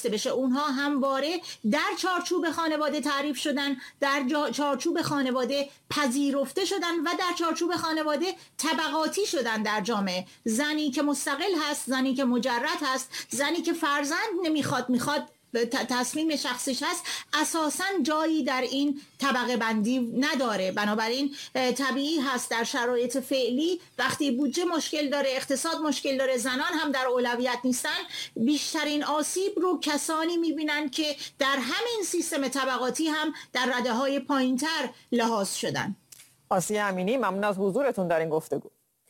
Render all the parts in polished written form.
بسته بشه. اونها همواره در چارچوب خانواده تعریف شدن، در چارچوب خانواده پذیرفته شدن و در چارچوب خانواده طبقاتی شدن در جامعه. زنی که مستقل هست، زنی که مجرد هست، زنی که فرزند میخواد تصمیم شخصیش هست، اساساً جایی در این طبقه بندی نداره. بنابراین طبیعی هست در شرایط فعلی وقتی بودجه مشکل داره، اقتصاد مشکل داره، زنان هم در اولویت نیستن، بیشترین آسیب رو کسانی میبینن که در همین سیستم طبقاتی هم در رده‌های پایین‌تر لحاظ شدن. آسیه امینی، ممنون از حضورتون در این گفتگو.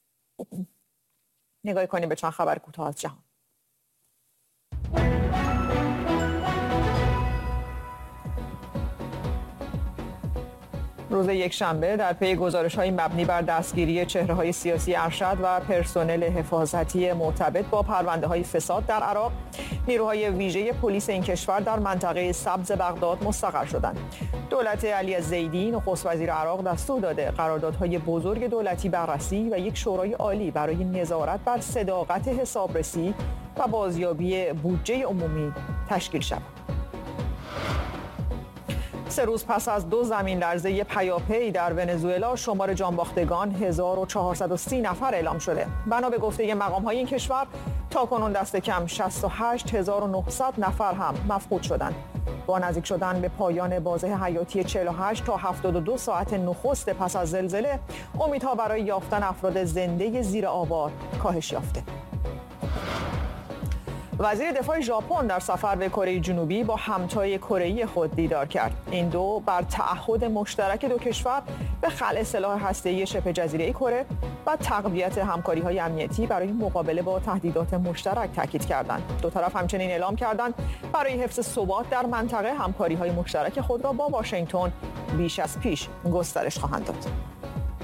نگاهی کنیم به چند خبر کوتاه از جهان. روز یکشنبه در پی گزارش‌های مبنی بر دستگیری چهره‌های سیاسی ارشد و پرسنل حفاظتی مرتبط با پرونده‌های فساد در عراق، نیروهای ویژه پلیس این کشور در منطقه سبز بغداد مستقر شدند. دولت علی زیدی نخست وزیر عراق دستور داده قراردادهای بزرگ دولتی بررسی و یک شورای عالی برای نظارت بر صداقت حسابرسی و بازیابی بودجه عمومی تشکیل شود. 3 روز پس از 2 زمین‌لرزه پیاپی در ونزوئلا، شمار جانباختگان 1430 نفر اعلام شده. بنا به گفته مقام‌های این کشور، تاکنون دست کم 68900 نفر هم مفقود شدند. با نزدیک شدن به پایان بازه حیاتی 48 تا 72 ساعت نخست پس از زلزله، امیدها برای یافتن افراد زنده زیر آوار کاهش یافته. وزیر دفاع ژاپن در سفر به کره جنوبی با همتای کره‌ای خود دیدار کرد. این دو بر تعهد مشترک دو کشور به خلع سلاح هسته‌ای شبه جزیره کره و تقویت همکاری‌های امنیتی برای مقابله با تهدیدات مشترک تاکید کردند. دو طرف همچنین اعلام کردند برای حفظ ثبات در منطقه همکاری‌های مشترک خود را با واشنگتن بیش از پیش گسترش خواهند داد.